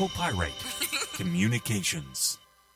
Copyright Communications.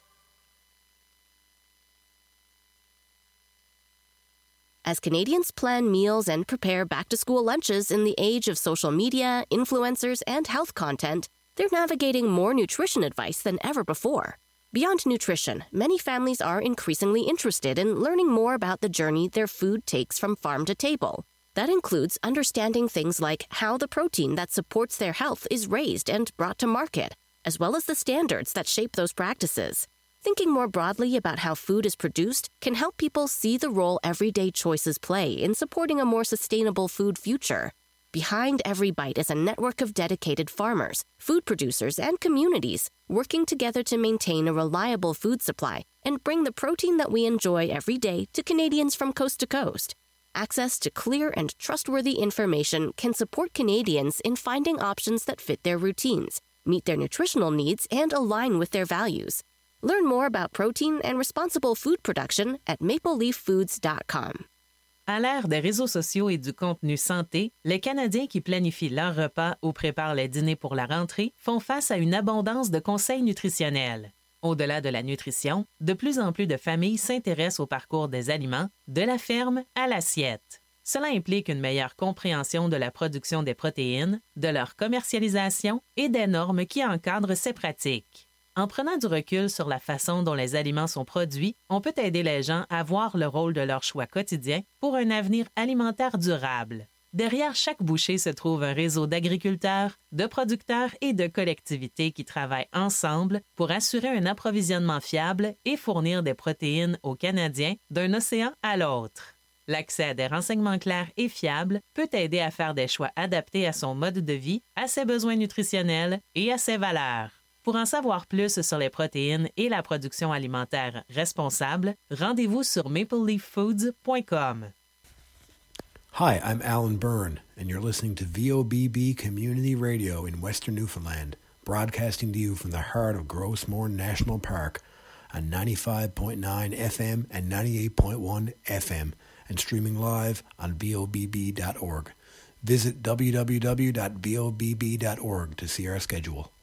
As Canadians plan meals and prepare back-to-school lunches in the age of social media, influencers, and health content, they're navigating more nutrition advice than ever before. Beyond nutrition, many families are increasingly interested in learning more about the journey their food takes from farm to table. That includes understanding things like how the protein that supports their health is raised and brought to market, as well as the standards that shape those practices. Thinking more broadly about how food is produced can help people see the role everyday choices play in supporting a more sustainable food future. Behind every bite is a network of dedicated farmers, food producers, and communities working together to maintain a reliable food supply and bring the protein that we enjoy every day to Canadians from coast to coast. Access to clear and trustworthy information can support Canadians in finding options that fit their routines, meet their nutritional needs, and align with their values. Learn more about protein and responsible food production at mapleleaffoods.com. À l'ère des réseaux sociaux et du contenu santé, les Canadiens qui planifient leur repas ou préparent les dîners pour la rentrée font face à une abondance de conseils nutritionnels. Au-delà de la nutrition, de plus en plus de familles s'intéressent au parcours des aliments, de la ferme à l'assiette. Cela implique une meilleure compréhension de la production des protéines, de leur commercialisation et des normes qui encadrent ces pratiques. En prenant du recul sur la façon dont les aliments sont produits, on peut aider les gens à voir le rôle de leur choix quotidien pour un avenir alimentaire durable. Derrière chaque bouchée se trouve un réseau d'agriculteurs, de producteurs et de collectivités qui travaillent ensemble pour assurer un approvisionnement fiable et fournir des protéines aux Canadiens d'un océan à l'autre. L'accès à des renseignements clairs et fiables peut aider à faire des choix adaptés à son mode de vie, à ses besoins nutritionnels et à ses valeurs. Pour en savoir plus sur les protéines et la production alimentaire responsable, rendez-vous sur mapleleaffoods.com. Hi, I'm Alan Byrne, and you're listening to VOBB Community Radio in Western Newfoundland, broadcasting to you from the heart of Grossmore National Park on 95.9 FM and 98.1 FM, and streaming live on vobb.org. Visit www.vobb.org to see our schedule.